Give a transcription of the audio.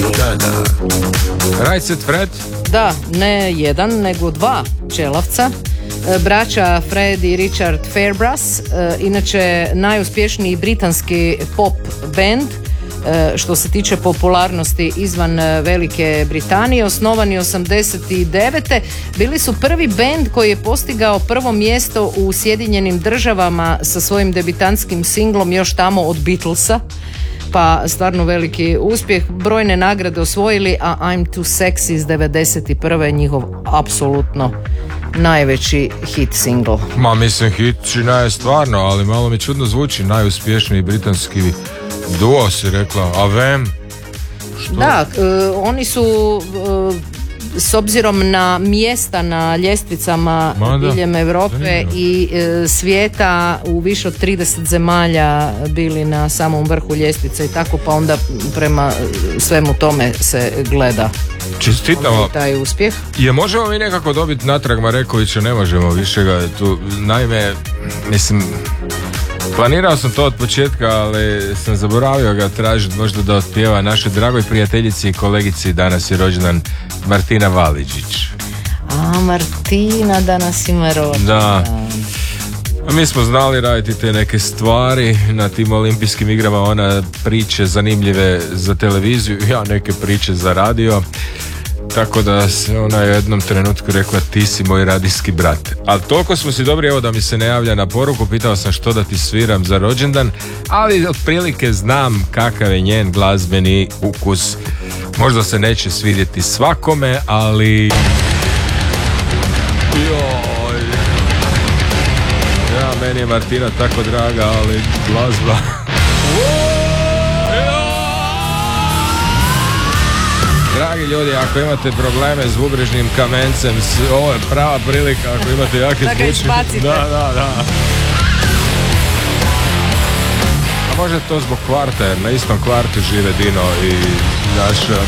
Right Set Fred? Da, ne jedan, nego dva čelavca. Braća Fred i Richard Fairbrass, inače najuspješniji britanski pop band što se tiče popularnosti izvan Velike Britanije, osnovani 89. Bili su prvi bend koji je postigao prvo mjesto u Sjedinjenim Državama sa svojim debitantskim singlom još tamo od Beatlesa, pa stvarno veliki uspjeh, brojne nagrade osvojili, a I'm Too Sexy iz 91. njihov apsolutno najveći hit single. Ma mislim hitčina je stvarno, ali malo mi čudno zvuči, najuspješniji britanski duo si rekla, a Vem? Što? Da, oni su s obzirom na mjesta na ljestvicama diljem Europe i svijeta u više od 30 zemalja bili na samom vrhu ljestvice i tako, pa onda prema svemu tome se gleda. Čestitamo. Taj uspjeh. Je možemo mi nekako dobiti natrag Marekovića, ne možemo više ga tu, naime, mislim, planirao sam to od početka, ali sam zaboravio ga tražiti možda da otpjeva našoj dragoj prijateljici i kolegici, danas je rođendan Martina Valiđić. A Martina danas ima rođendan. Da. Mi smo znali raditi te neke stvari na tim olimpijskim igrama, ona priče zanimljive za televiziju, ja neke priče za radio. Tako da se ona je u jednom trenutku rekla, ti si moj radijski brat. Ali toliko smo si dobri, evo da mi se ne javlja na poruku, pitao sam što da ti sviram za rođendan, ali otprilike znam kakav je njen glazbeni ukus. Možda se neće svidjeti svakome, ali... Joj. Ja, meni je Martina tako draga, ali glazba... Dragi ljudi, ako imate probleme s bubrežnim kamencem, ovo je prava prilika, ako imate jake zvučnike. Da. A možda to zbog kvarta, jer na istom kvartu žive Dino i naš